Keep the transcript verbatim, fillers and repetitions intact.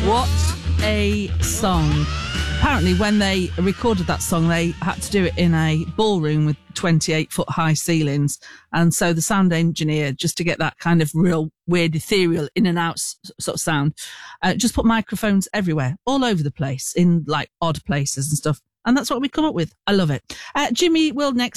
What a song. Apparently, when they recorded that song, they had to do it in a ballroom with twenty-eight foot high ceilings. And so the sound engineer, just to get that kind of real weird ethereal in and out sort of sound, uh, just put microphones everywhere, all over the place, in like odd places and stuff. And that's what we come up with. I love it. Uh, Jimmy will next